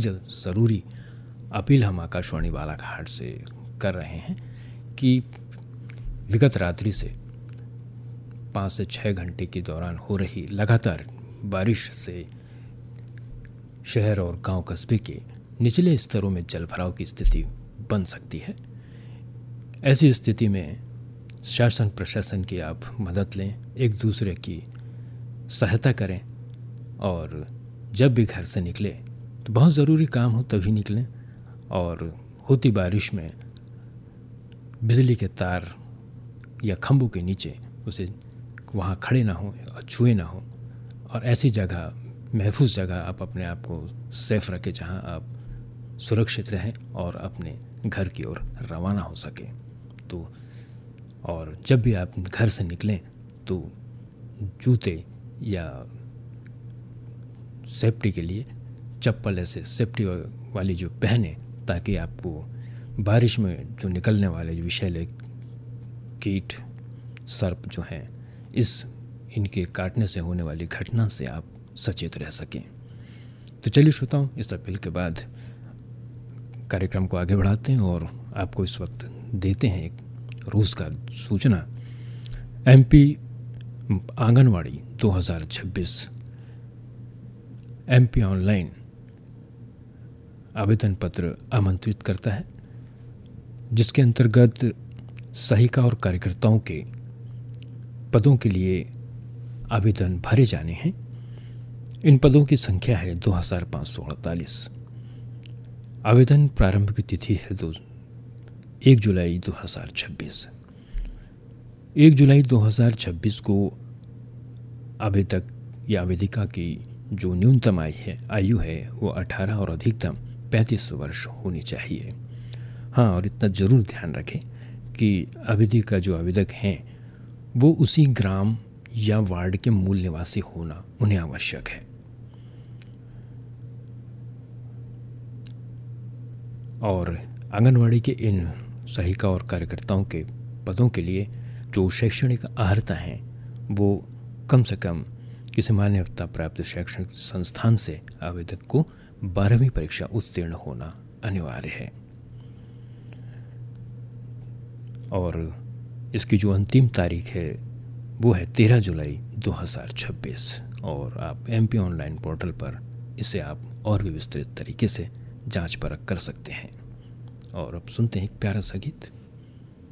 ज़रूरी अपील हम आकाशवाणी बालाघाट से कर रहे हैं कि विगत रात्रि से 5 से 6 घंटे के दौरान हो रही लगातार बारिश से शहर और गांव कस्बे के निचले स्तरों में जलभराव की स्थिति बन सकती है। ऐसी स्थिति में शासन प्रशासन की आप मदद लें, एक दूसरे की सहायता करें और जब भी घर से निकले तो बहुत ज़रूरी काम हो तभी निकलें और होती बारिश में बिजली के तार या खंभों के नीचे उसे वहाँ खड़े ना हो और छुए ना हो और ऐसी जगह, महफूज जगह आप अपने आप को सेफ रखें जहाँ आप सुरक्षित रहें और अपने घर की ओर रवाना हो सकें। तो और जब भी आप घर से निकलें तो जूते या सेफ्टी के लिए चप्पल ऐसे सेफ्टी वाली जो पहने, ताकि आपको बारिश में जो निकलने वाले जो विषैले कीट सर्प जो हैं इनके काटने से होने वाली घटना से आप सचेत रह सकें। तो चलिए श्रोताओं, इस अपील के बाद कार्यक्रम को आगे बढ़ाते हैं और आपको इस वक्त देते हैं एक रोज़गार सूचना। एमपी आंगनवाड़ी 2026 एमपी ऑनलाइन आवेदन पत्र आमंत्रित करता है, जिसके अंतर्गत सहायिका और कार्यकर्ताओं के पदों के लिए आवेदन भरे जाने हैं। इन पदों की संख्या है 2548। आवेदन प्रारंभ की तिथि है 1 जुलाई 2026। 1 जुलाई 2026 को आवेदक या आवेदिका की जो न्यूनतम आयु है वो 18 और अधिकतम 35 वर्ष होनी चाहिए। हाँ, और इतना ज़रूर ध्यान रखें कि आवेदिका जो आवेदक हैं वो उसी ग्राम या वार्ड के मूल निवासी होना उन्हें आवश्यक है। और आंगनवाड़ी के इन सहायिका और कार्यकर्ताओं के पदों के लिए जो शैक्षणिक अर्हता हैं वो कम से कम किसी मान्यता प्राप्त शैक्षणिक संस्थान से आवेदक को 12वीं परीक्षा उत्तीर्ण होना अनिवार्य है। और इसकी जो अंतिम तारीख है वो है 13 जुलाई 2026 और आप एमपी ऑनलाइन पोर्टल पर इसे आप और भी विस्तृत तरीके से जांच परख कर सकते हैं। और अब सुनते हैं एक प्यारा सा गीत।